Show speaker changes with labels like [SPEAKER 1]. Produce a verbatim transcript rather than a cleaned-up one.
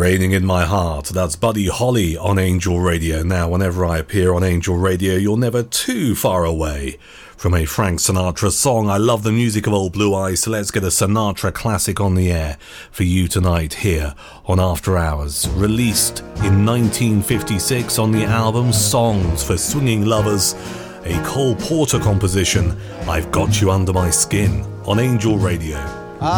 [SPEAKER 1] Raining in My Heart. That's Buddy Holly on Angel Radio. Now, whenever I appear on Angel Radio, you're never too far away from a Frank Sinatra song. I love the music of Old Blue Eyes, so let's get a Sinatra classic on the air for you tonight here on After Hours. Released in nineteen fifty-six on the album Songs for Swinging Lovers, a Cole Porter composition, I've Got You Under My Skin on Angel Radio.